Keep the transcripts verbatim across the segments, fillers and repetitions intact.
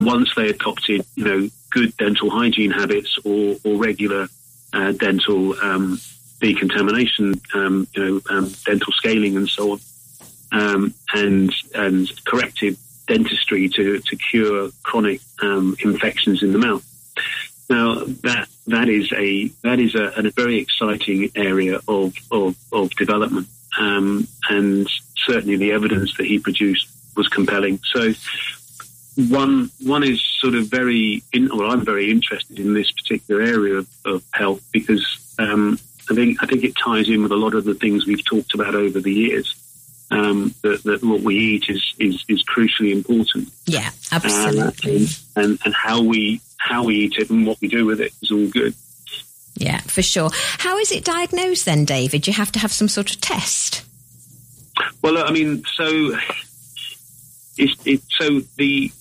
once they adopted, you know, good dental hygiene habits or, or regular uh, dental um, decontamination, um, you know, um, dental scaling and so on, um, and and corrective dentistry to, to cure chronic um, infections in the mouth. Now that that is a that is a, a very exciting area of of, of development, um, and certainly the evidence that he produced was compelling. So one one is sort of very in, well, I'm very interested in this particular area of, of health because um, I think I think it ties in with a lot of the things we've talked about over the years. Um, that, that what we eat is, is, is crucially important. Yeah, absolutely. Uh, and, and and how we how we eat it and what we do with it is all good. Yeah, for sure. How is it diagnosed then, David? Do you have to have some sort of test? Well, I mean, so it's it, so the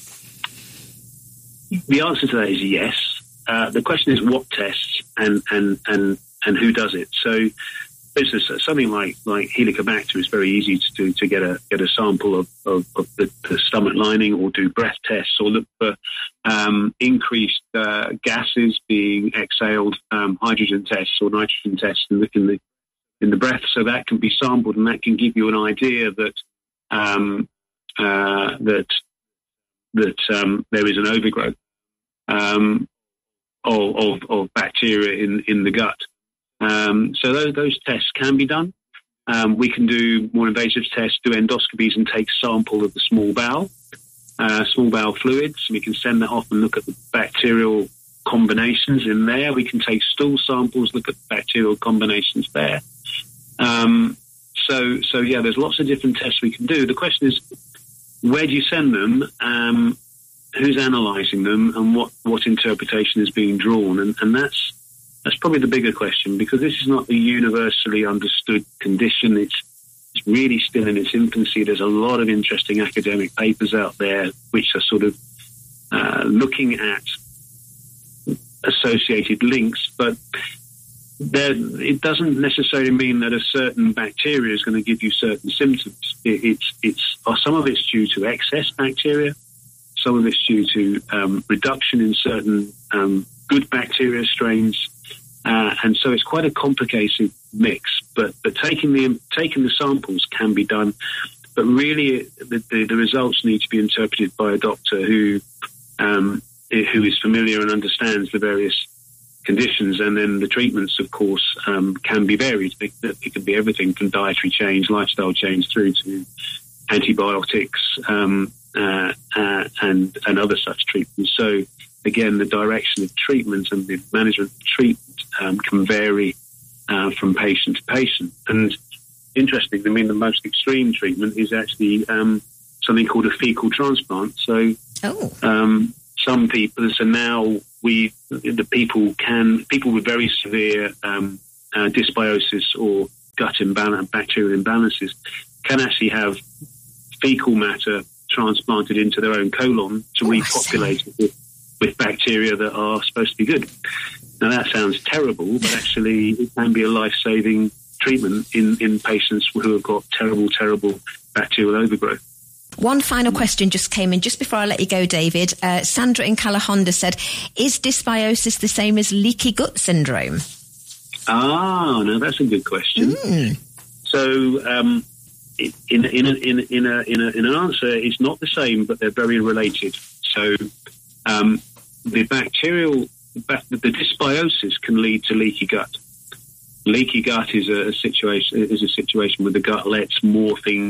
the answer to that is yes. Uh, the question is what tests and and and and who does it. So. Business, something like like Helicobacter is very easy to do, to get a get a sample of, of, of the, the stomach lining, or do breath tests, or look for um, increased uh, gases being exhaled, um, hydrogen tests or nitrogen tests in the, in the in the breath. So that can be sampled, and that can give you an idea that um, uh, that that um, there is an overgrowth um, of, of of bacteria in in the gut. Um, so those, those tests can be done. Um, we can do more invasive tests, do endoscopies and take sample of the small bowel, uh, small bowel fluids. We can send that off and look at the bacterial combinations in there. We can take stool samples, look at the bacterial combinations there. Um, so, so yeah, there's lots of different tests we can do. The question is, where do you send them? Um, who's analysing them, and what, what interpretation is being drawn? And, and that's, That's probably the bigger question, because this is not a universally understood condition. It's, it's really still in its infancy. There's a lot of interesting academic papers out there which are sort of uh, looking at associated links, but there, it doesn't necessarily mean that a certain bacteria is going to give you certain symptoms. It, it's, it's, or some of it's due to excess bacteria, some of it's due to um, reduction in certain um, good bacteria strains. Uh, and so it's quite a complicated mix, but, but taking the taking the samples can be done. But really, the, the, the results need to be interpreted by a doctor who um, who is familiar and understands the various conditions. And then the treatments, of course, um, can be varied. It, it can be everything from dietary change, lifestyle change, through to antibiotics um, uh, uh, and and other such treatments. So again, the direction of treatment and the management of treatment um, can vary uh, from patient to patient. And interestingly, I mean, the most extreme treatment is actually um, something called a fecal transplant. So oh. um, some people, so now we, the people can, people with very severe um, uh, dysbiosis or gut imbalance, bacterial imbalances, can actually have fecal matter transplanted into their own colon to oh, repopulate it with with bacteria that are supposed to be good. Now that sounds terrible, but actually it can be a life-saving treatment in, in patients who have got terrible, terrible bacterial overgrowth. One final question just came in just before I let you go, David. Uh, Sandra in Calahonda said, is dysbiosis the same as leaky gut syndrome? Ah, no, that's a good question. Mm. So um, in, in, a, in, a, in, a, in, a, in an answer, it's not the same, but they're very related. So Um, the bacterial, the dysbiosis can lead to leaky gut. Leaky gut is a, a situation is a situation where the gut lets more things